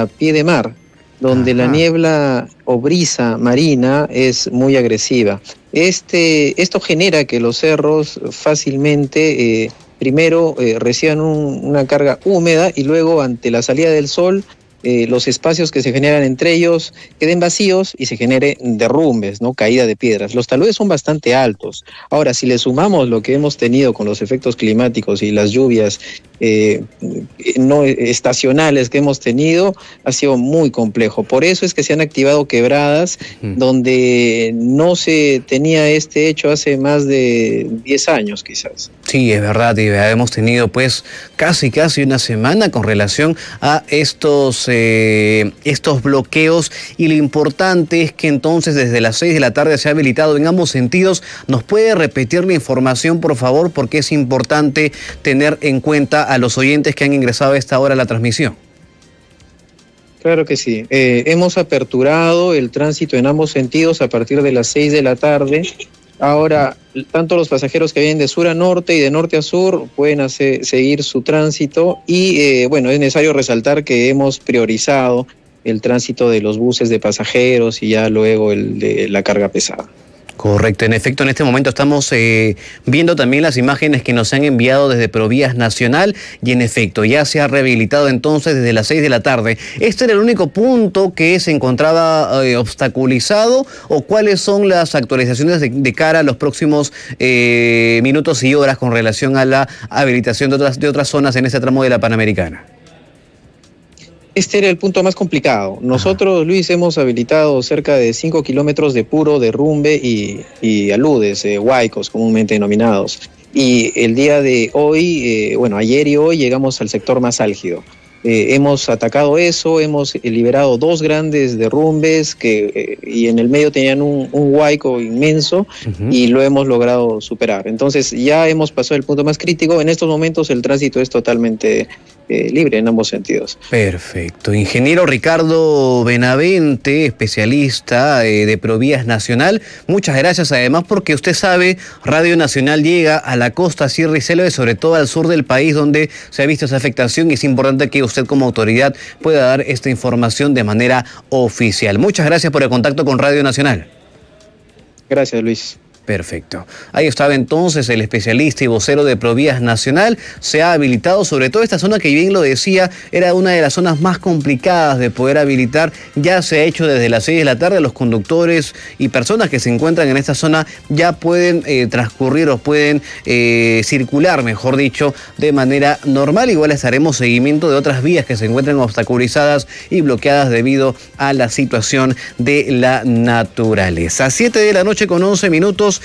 a pie de mar, donde la niebla o brisa marina es muy agresiva. Esto genera que los cerros fácilmente, primero reciban una carga húmeda y luego ante la salida del sol, los espacios que se generan entre ellos queden vacíos y se genere derrumbes, ¿no? Caída de piedras. Los taludes son bastante altos. Ahora, si le sumamos lo que hemos tenido con los efectos climáticos y las lluvias no estacionales que hemos tenido, ha sido muy complejo. Por eso es que se han activado quebradas donde no se tenía este hecho hace más de 10 años quizás. Sí, es verdad, y hemos tenido pues casi una semana con relación a estos bloqueos, y lo importante es que entonces desde las 6 de la tarde se ha habilitado en ambos sentidos. ¿Nos puede repetir la información, por favor? Porque es importante tener en cuenta a los oyentes que han ingresado a esta hora a la transmisión. Claro que sí. Hemos aperturado el tránsito en ambos sentidos a partir de las 6 de la tarde. Ahora, tanto los pasajeros que vienen de sur a norte y de norte a sur pueden seguir su tránsito y, bueno, es necesario resaltar que hemos priorizado el tránsito de los buses de pasajeros y ya luego el de la carga pesada. Correcto, en efecto, en este momento estamos viendo también las imágenes que nos han enviado desde Provías Nacional y en efecto ya se ha rehabilitado entonces desde las 6 de la tarde. ¿Este era el único punto que se encontraba obstaculizado o cuáles son las actualizaciones de cara a los próximos minutos y horas con relación a la habilitación de otras zonas en este tramo de la Panamericana? Este era el punto más complicado. Nosotros, Luis, hemos habilitado cerca de 5 kilómetros de puro derrumbe y aludes, huaicos comúnmente denominados. Y el día de hoy, ayer y hoy llegamos al sector más álgido. Hemos atacado eso, hemos liberado 2 grandes derrumbes y en el medio tenían un huaico inmenso y lo hemos logrado superar. Entonces ya hemos pasado el punto más crítico. En estos momentos el tránsito es totalmente libre en ambos sentidos. Perfecto. Ingeniero Ricardo Benavente, especialista de Provías Nacional, muchas gracias además porque usted sabe, Radio Nacional llega a la costa, sierra y selva, sobre todo al sur del país donde se ha visto esa afectación y es importante que usted como autoridad pueda dar esta información de manera oficial. Muchas gracias por el contacto con Radio Nacional. Gracias, Luis. Perfecto. Ahí estaba entonces el especialista y vocero de Provías Nacional. Se ha habilitado sobre todo esta zona que bien lo decía, era una de las zonas más complicadas de poder habilitar. Ya se ha hecho desde las 6 de la tarde. Los conductores y personas que se encuentran en esta zona ya pueden transcurrir o pueden circular, mejor dicho, de manera normal. Igual les haremos seguimiento de otras vías que se encuentran obstaculizadas y bloqueadas debido a la situación de la naturaleza. 7 de la noche con 11 minutos.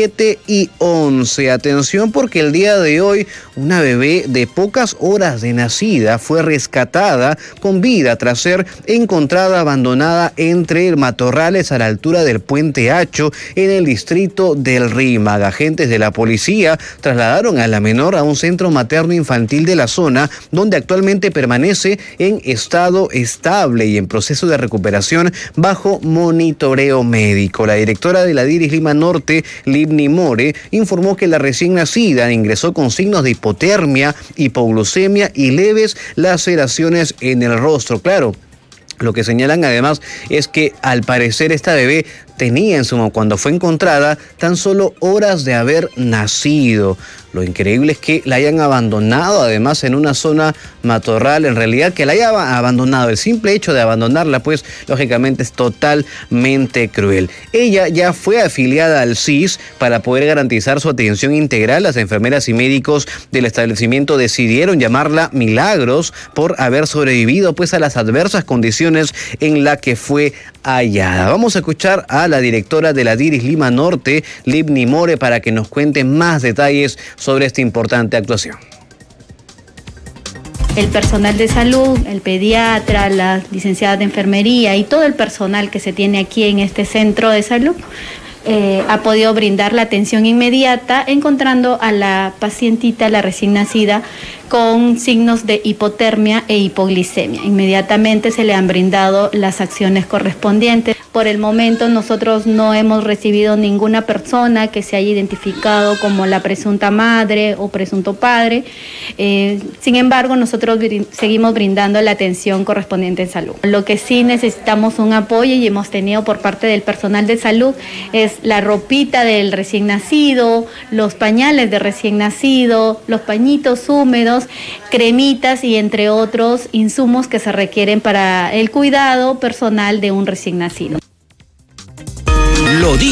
7:11. Atención porque el día de hoy una bebé de pocas horas de nacida fue rescatada con vida tras ser encontrada abandonada entre matorrales a la altura del Puente Hacho en el distrito del Rímac. Agentes de la policía trasladaron a la menor a un centro materno infantil de la zona donde actualmente permanece en estado estable y en proceso de recuperación bajo monitoreo médico. La directora de la DIRIS Lima Norte, Libni More, informó que la recién nacida ingresó con signos de hipotermia, hipoglucemia y leves laceraciones en el rostro. Claro, lo que señalan además es que al parecer esta bebé tenía cuando fue encontrada tan solo horas de haber nacido. Lo increíble es que la hayan abandonado además en una zona matorral, en realidad que la haya abandonado. El simple hecho de abandonarla pues lógicamente es totalmente cruel. Ella ya fue afiliada al CIS para poder garantizar su atención integral. Las enfermeras y médicos del establecimiento decidieron llamarla Milagros por haber sobrevivido pues a las adversas condiciones en las que fue hallada. Vamos a escuchar a la directora de la DIRIS Lima Norte, Libni More, para que nos cuente más detalles sobre esta importante actuación. El personal de salud, el pediatra, la licenciada de enfermería y todo el personal que se tiene aquí en este centro de salud ha podido brindar la atención inmediata, encontrando a la pacientita, la recién nacida, con signos de hipotermia e hipoglicemia. Inmediatamente se le han brindado las acciones correspondientes. Por el momento nosotros no hemos recibido ninguna persona que se haya identificado como la presunta madre o presunto padre. Sin embargo, nosotros seguimos brindando la atención correspondiente en salud. Lo que sí necesitamos un apoyo y hemos tenido por parte del personal de salud es la ropita del recién nacido, los pañales de recién nacido, los pañitos húmedos, cremitas y entre otros insumos que se requieren para el cuidado personal de un recién nacido.